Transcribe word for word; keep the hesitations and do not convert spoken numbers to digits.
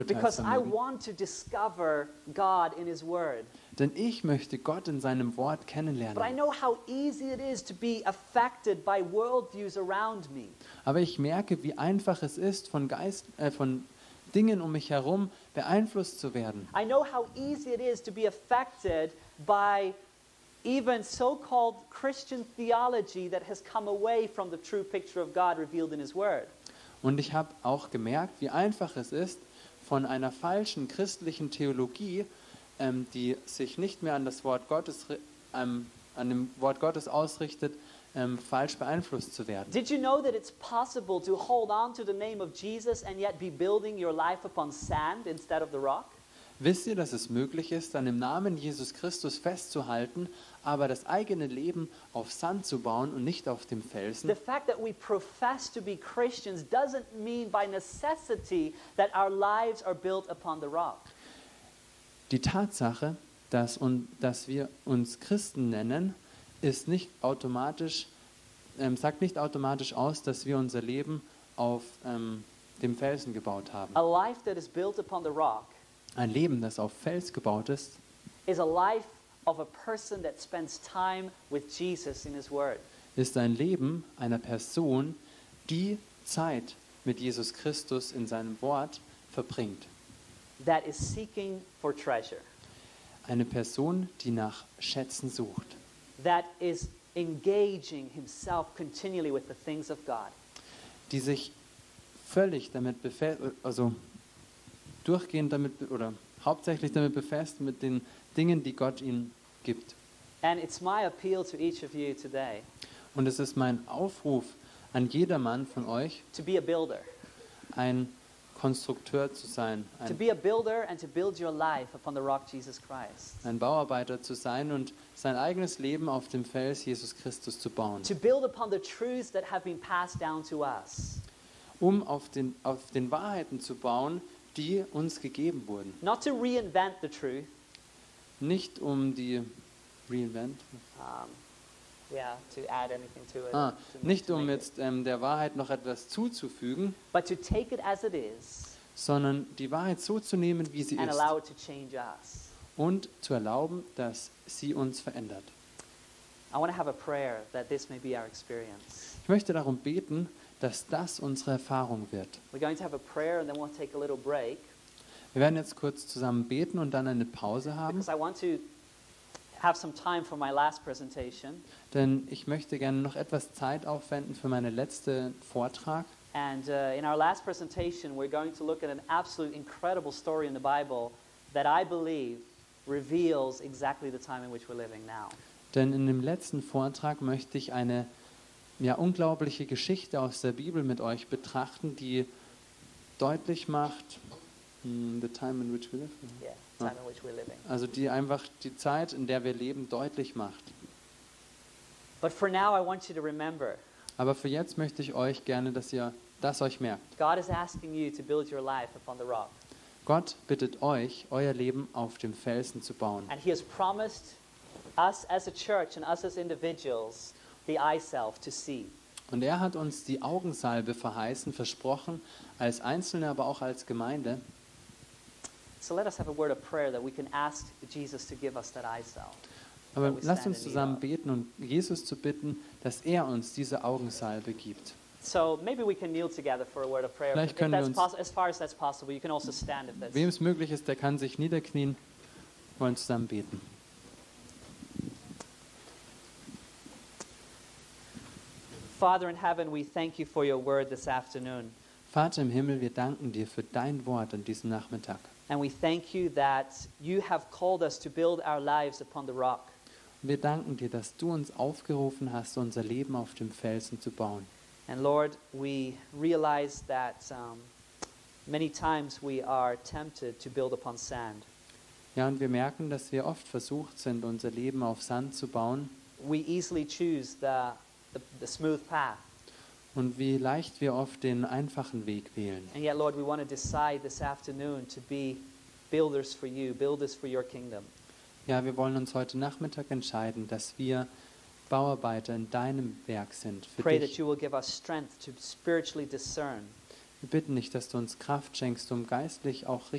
Because I want to discover God in His Word. Denn ich möchte Gott in seinem Wort But I kennenlernen. know how easy it is to be affected by worldviews around me. Aber ich merke, wie einfach es ist, von, Geist, äh, von Dingen um mich herum beeinflusst zu werden. I know how easy it is to be affected by even so-called Christian theology that has come away from the true picture of God revealed in His Word. Und ich habe auch gemerkt, wie einfach es ist, von einer falschen christlichen Theologie, ähm, die sich nicht mehr an das Wort Gottes, ähm, an dem Wort Gottes ausrichtet, ähm, falsch beeinflusst zu werden. Did you know that it's possible to hold on to the name of Jesus and yet be building your life upon sand instead of the rock? Wisst ihr, dass es möglich ist, an dem Namen Jesus Christus festzuhalten, aber das eigene Leben auf Sand zu bauen und nicht auf dem Felsen? The fact that we profess to be Christians doesn't mean by necessity that our lives are built upon the rock. Die Tatsache, dass, un, dass wir uns Christen nennen, ist nicht automatisch, ähm, sagt nicht automatisch aus, dass wir unser Leben auf ähm, dem Felsen gebaut haben. A life that is built upon the rock Ein Leben, das auf Fels gebaut ist, is a life of a person that spends time with Jesus in His Word. ist ein Leben einer Person, die Zeit mit Jesus Christus in seinem Wort verbringt. That is seeking for treasure. Eine Person, die nach Schätzen sucht. That is engaging himself continually with the things of God. Die sich völlig damit befasst, also durchgehend damit oder hauptsächlich damit befasst mit den Dingen, die Gott ihnen gibt. And it's my appeal to each of you today Und es ist mein Aufruf an jedermann von euch, to be a builder. ein Konstrukteur zu sein, To ein, be a builder and to build your life upon the rock Jesus Christ. ein Bauarbeiter zu sein und sein eigenes Leben auf dem Fels Jesus Christus zu bauen, To build upon the truths that have been passed down to us. um auf den, auf den Wahrheiten zu bauen, die uns gegeben wurden. Not to reinvent the truth. Nicht um die Reinvent, Um, yeah, to add anything to it. ah, to- nicht to um make it. jetzt ähm, der Wahrheit noch etwas zuzufügen, But to take it as it is sondern die Wahrheit so zu nehmen, wie sie and ist, allow it to change us. und zu erlauben, dass sie uns verändert. I want to have a prayer that this may be our experience. Ich möchte darum beten, dass das unsere Erfahrung wird. We're going to have a prayer and then we'll take a little break Wir werden jetzt kurz zusammen beten und dann eine Pause haben, because I want to have some time for my last presentation. denn ich möchte gerne noch etwas Zeit aufwenden für meinen letzten Vortrag. And uh, in our last presentation, we're going to look at an absolute incredible story in the Bible that I believe reveals exactly the time in which we're living now. Denn in dem letzten Vortrag möchte ich eine ja, unglaubliche Geschichte aus der Bibel mit euch betrachten, die deutlich macht, hm, the time in which we live. Yeah, the time in which we're living. Also die einfach die Zeit, in der wir leben, deutlich macht. But for now, I want you to remember, Aber für jetzt möchte ich euch gerne, dass ihr das euch merkt. God is asking you to build your life upon the rock. Gott bittet euch, euer Leben auf dem Felsen zu bauen. And He has promised us as a church and us as individuals the eye self to see. Und er hat uns die Augensalbe verheißen, versprochen, als Einzelne, aber auch als Gemeinde. So let us have a word of prayer that we can ask Jesus to give us that eye self. Aber that we lasst stand uns in need zusammen of. beten und Jesus zu bitten, dass er uns diese Augensalbe gibt. So maybe we can kneel together for a word of prayer. Vielleicht If können wir that's uns- poss- as far as that's possible, you can also stand if that's. Wem es möglich ist, der kann sich niederknien. Wir wollen zusammen beten. Father in heaven, we thank you for your word this afternoon. Vater im Himmel, wir danken dir für dein Wort an diesem Nachmittag. And we thank you that you have called us to build our lives upon the rock. Wir danken dir, dass du uns aufgerufen hast, unser Leben auf dem Felsen zu bauen. And Lord, we realize that um, many times we are tempted to build upon sand. Ja, und wir merken, dass wir oft versucht sind, unser Leben auf Sand zu bauen We easily choose the, the, the smooth path. und wie leicht wir oft den einfachen Weg wählen. And yet, Lord, we want to decide this afternoon to be builders for you, builders for your kingdom. Ja, wir wollen uns heute Nachmittag entscheiden, dass wir Bauarbeiter in deinem Werk sind. Für Pray that dich. you will give us strength to spiritually discern Wir bitten dich, dass du uns Kraft schenkst, um geistlich auch